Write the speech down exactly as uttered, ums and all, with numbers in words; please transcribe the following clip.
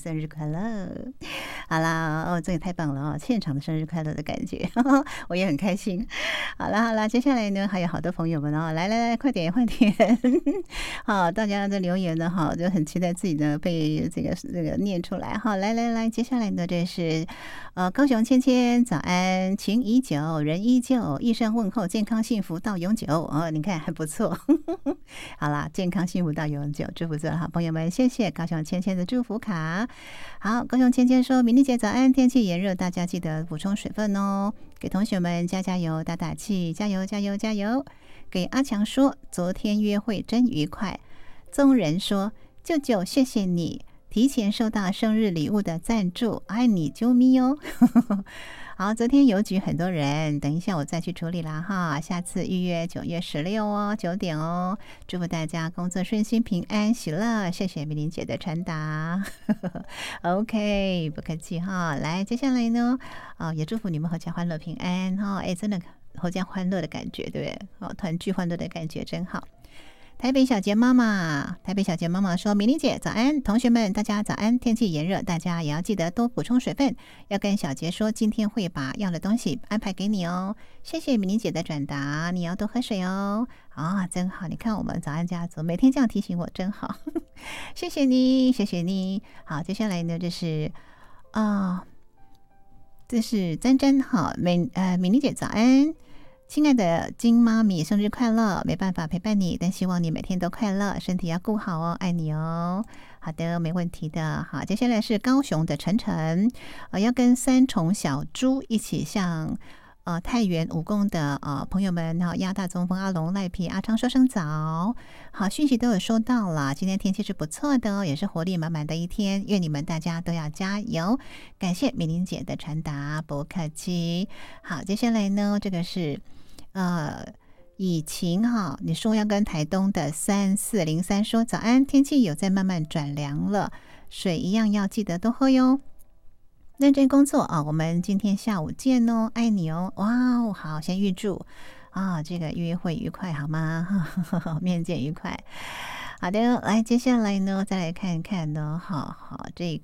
生日快乐！好啦，哦，这也太棒了哦，现场的生日快乐的感觉，我也很开心。好啦好啦，接下来呢还有好多朋友们哦，来来来，快点快点！好，大家的留言呢，哈，就很期待自己呢被这个这个念出来。好，来来来，接下来呢这是呃高雄芊芊，早安，情已久，人依旧，一生问候，健康幸福到永久。哦，你看还不错。好啦，健康幸福到永久，祝福所有的好朋友们，谢谢高雄芊芊的祝福卡。好，高雄芊芊说：“明丽姐早安，天气炎热，大家记得补充水分哦。给同学们加加油、打打气，加油加油加油。”给阿强说：“昨天约会真愉快。”宗人说：“舅舅，谢谢你提前收到生日礼物的赞助，爱你啾咪哦。”好，昨天邮局很多人，等一下我再去处理啦哈。下次预约九月十六哦，九点哦。祝福大家工作顺心、平安、喜乐。谢谢美玲姐的传达。OK， 不客气哈。来，接下来呢，啊，也祝福你们阖家欢乐平安哈。哎，真的阖家欢乐的感觉，对不对？哦，团聚欢乐的感觉真好。台北小杰妈妈，台北小杰妈妈说：“米莉姐早安，同学们大家早安。天气炎热，大家也要记得多补充水分。要跟小杰说，今天会把要的东西安排给你哦。谢谢米莉姐的转达，你要多喝水哦。啊，真好！你看我们早安家族每天这样提醒我，真好。谢谢你，谢谢你。好，接下来呢，这是啊、哦，这是珍珍好，美呃米莉姐早安。”亲爱的金妈咪，生日快乐！没办法陪伴你，但希望你每天都快乐，身体要顾好哦，爱你哦。好的，没问题的。好，接下来是高雄的晨晨，呃，要跟三重小猪一起向呃太原武功的呃朋友们，哈，亚大中锋、阿龙、赖皮、阿昌说声早。好，讯息都有收到了，今天天气是不错的哦，也是活力满满的一天，愿你们大家都要加油。感谢美玲姐的传达，不客气。好，接下来呢，这个是。呃，以晴哈，你说要跟台东的三四零三说早安，天气有在慢慢转凉了，水一样要记得多喝哟。认真工作啊，我们今天下午见哦，爱你哦，哇哦，好，先预祝啊，这个约会愉快好吗？面见愉快。好的，来，接下来呢，再来看看呢，好好这